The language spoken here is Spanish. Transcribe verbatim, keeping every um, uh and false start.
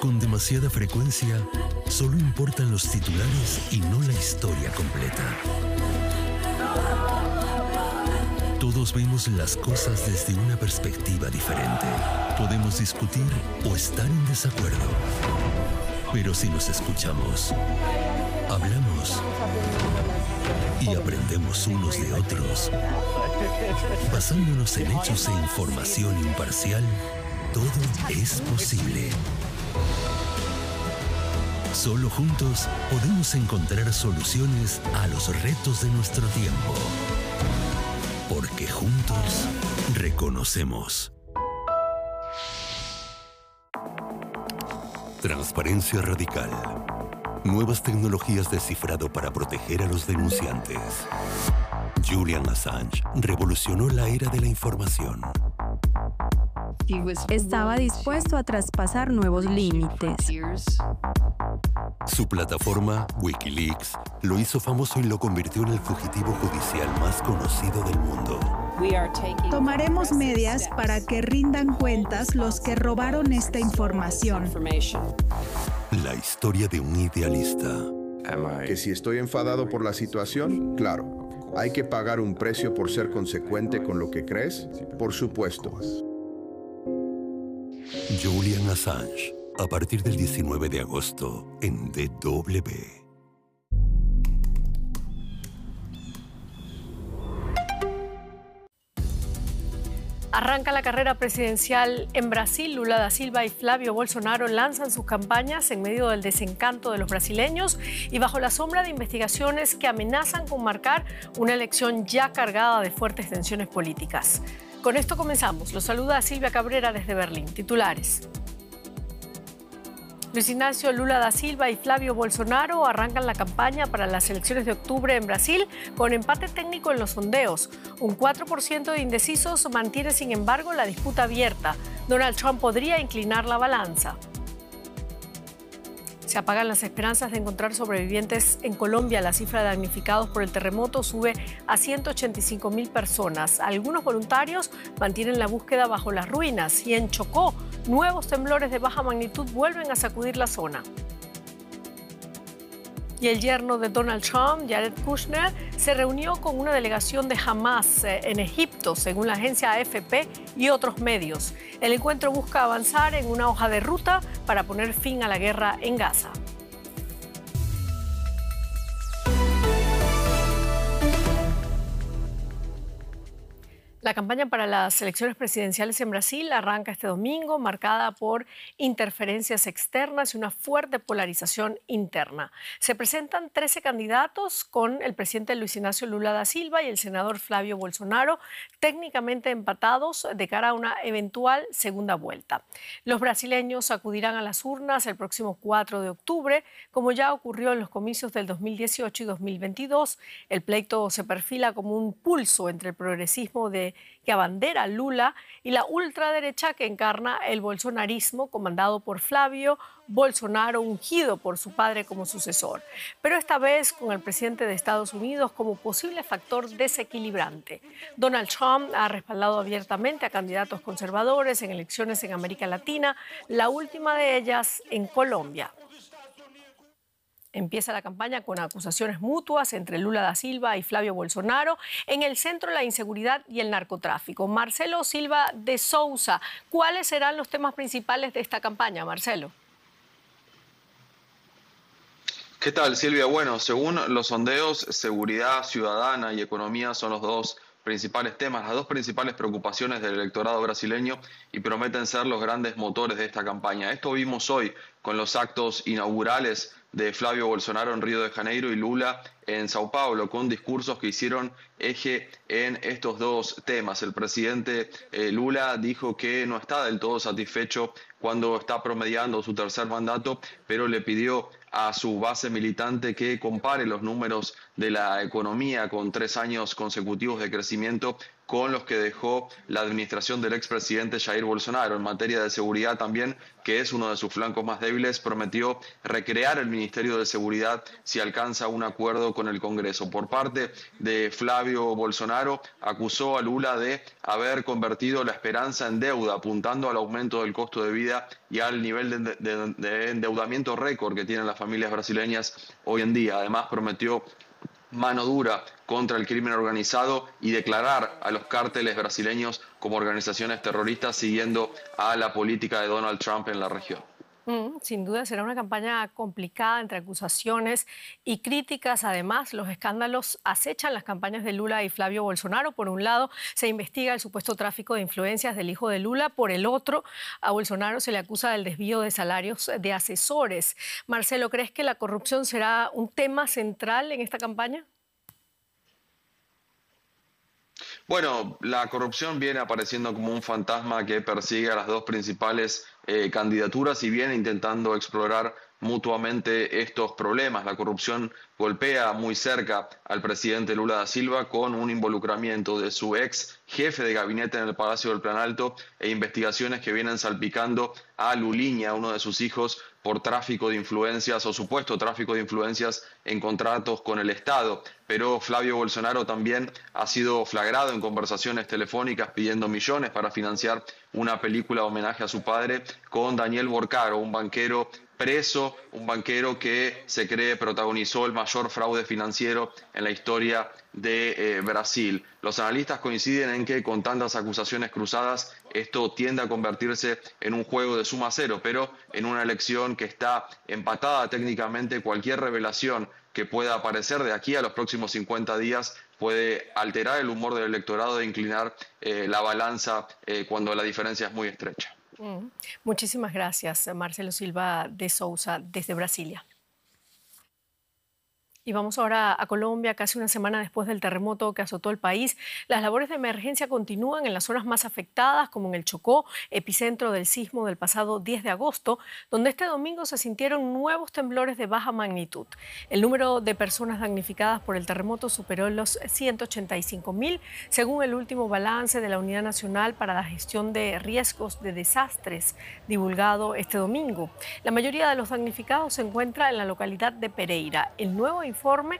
Con demasiada frecuencia, solo importan los titulares y no la historia completa. Todos vemos las cosas desde una perspectiva diferente. Podemos discutir o estar en desacuerdo. Pero si nos escuchamos, hablamos y aprendemos unos de otros, basándonos en hechos e información imparcial, todo es posible. Solo juntos podemos encontrar soluciones a los retos de nuestro tiempo. Porque juntos reconocemos. Transparencia radical. Nuevas tecnologías de cifrado para proteger a los denunciantes. Julian Assange revolucionó la era de la información. Estaba dispuesto a traspasar nuevos límites. Su plataforma, Wikileaks, lo hizo famoso y lo convirtió en el fugitivo judicial más conocido del mundo. Tomaremos medidas para que rindan cuentas los que robaron esta información. La historia de un idealista. Que si estoy enfadado por la situación, claro. ¿Hay que pagar un precio por ser consecuente con lo que crees? Por supuesto. Julian Assange, a partir del diecinueve de agosto en D W. Arranca la carrera presidencial en Brasil. Lula da Silva y Flavio Bolsonaro lanzan sus campañas en medio del desencanto de los brasileños y bajo la sombra de investigaciones que amenazan con marcar una elección ya cargada de fuertes tensiones políticas. Con esto comenzamos. Los saluda Silvia Cabrera desde Berlín. Titulares. Luis Ignacio Lula da Silva y Flavio Bolsonaro arrancan la campaña para las elecciones de octubre en Brasil con empate técnico en los sondeos. Un cuatro por ciento de indecisos mantiene, sin embargo, la disputa abierta. Donald Trump podría inclinar la balanza. Se apagan las esperanzas de encontrar sobrevivientes en Colombia. La cifra de damnificados por el terremoto sube a ciento ochenta y cinco mil personas. Algunos voluntarios mantienen la búsqueda bajo las ruinas. Y en Chocó, nuevos temblores de baja magnitud vuelven a sacudir la zona. Y el yerno de Donald Trump, Jared Kushner, se reunió con una delegación de Hamas en Egipto, según la agencia A F P y otros medios. El encuentro busca avanzar en una hoja de ruta para poner fin a la guerra en Gaza. La campaña para las elecciones presidenciales en Brasil arranca este domingo, marcada por interferencias externas y una fuerte polarización interna. Se presentan trece candidatos con el presidente Luis Ignacio Lula da Silva y el senador Flavio Bolsonaro técnicamente empatados de cara a una eventual segunda vuelta. Los brasileños acudirán a las urnas el próximo cuatro de octubre, como ya ocurrió en los comicios del dos mil dieciocho y dos mil veintidós. El pleito se perfila como un pulso entre el progresismo de que abandera Lula y la ultraderecha que encarna el bolsonarismo, comandado por Flavio Bolsonaro, ungido por su padre como sucesor. Pero esta vez con el presidente de Estados Unidos como posible factor desequilibrante. Donald Trump ha respaldado abiertamente a candidatos conservadores en elecciones en América Latina, la última de ellas en Colombia. Empieza la campaña con acusaciones mutuas entre Lula da Silva y Flavio Bolsonaro. En el centro, la inseguridad y el narcotráfico. Marcelo Silva de Sousa, ¿cuáles serán los temas principales de esta campaña, Marcelo? ¿Qué tal, Silvia? Bueno, según los sondeos, seguridad ciudadana y economía son los dos principales temas, las dos principales preocupaciones del electorado brasileño y prometen ser los grandes motores de esta campaña. Esto vimos hoy con los actos inaugurales de Flavio Bolsonaro en Río de Janeiro y Lula en Sao Paulo, con discursos que hicieron eje en estos dos temas. El presidente eh, Lula dijo que no está del todo satisfecho cuando está promediando su tercer mandato, pero le pidió a su base militante que compare los números de la economía con tres años consecutivos de crecimiento con los que dejó la administración del expresidente Jair Bolsonaro. En materia de seguridad también, que es uno de sus flancos más débiles, prometió recrear el Ministerio de Seguridad si alcanza un acuerdo con el Congreso. Por parte de Flavio Bolsonaro, acusó a Lula de haber convertido la esperanza en deuda, apuntando al aumento del costo de vida y al nivel de, de, de endeudamiento récord que tienen las familias brasileñas hoy en día. Además, prometió mano dura contra el crimen organizado y declarar a los cárteles brasileños como organizaciones terroristas, siguiendo a la política de Donald Trump en la región. Mm, sin duda será una campaña complicada entre acusaciones y críticas. Además, los escándalos acechan las campañas de Lula y Flavio Bolsonaro. Por un lado, se investiga el supuesto tráfico de influencias del hijo de Lula. Por el otro, a Bolsonaro se le acusa del desvío de salarios de asesores. Marcelo, ¿crees que la corrupción será un tema central en esta campaña? Bueno, la corrupción viene apareciendo como un fantasma que persigue a las dos principales eh, candidaturas y viene intentando explorar mutuamente estos problemas. La corrupción golpea muy cerca al presidente Lula da Silva con un involucramiento de su ex jefe de gabinete en el Palacio del Planalto e investigaciones que vienen salpicando a Lulinha, uno de sus hijos, por tráfico de influencias o supuesto tráfico de influencias en contratos con el Estado. Pero Flavio Bolsonaro también ha sido flagrado en conversaciones telefónicas pidiendo millones para financiar una película de homenaje a su padre con Daniel Borcaro, un banquero preso, un banquero que se cree protagonizó el mayor fraude financiero en la historia de eh, Brasil. Los analistas coinciden en que con tantas acusaciones cruzadas esto tiende a convertirse en un juego de suma cero, pero en una elección que está empatada técnicamente, cualquier revelación que pueda aparecer de aquí a los próximos cincuenta días puede alterar el humor del electorado e inclinar eh, la balanza eh, cuando la diferencia es muy estrecha. Mm. Muchísimas gracias, Marcelo Silva de Sousa, desde Brasilia. Y vamos ahora a Colombia, casi una semana después del terremoto que azotó el país. Las labores de emergencia continúan en las zonas más afectadas, como en el Chocó, epicentro del sismo del pasado diez de agosto, donde este domingo se sintieron nuevos temblores de baja magnitud. El número de personas damnificadas por el terremoto superó los ciento ochenta y cinco mil, según el último balance de la Unidad Nacional para la Gestión de Riesgos de Desastres, divulgado este domingo. La mayoría de los damnificados se encuentra en la localidad de Pereira. El nuevo informe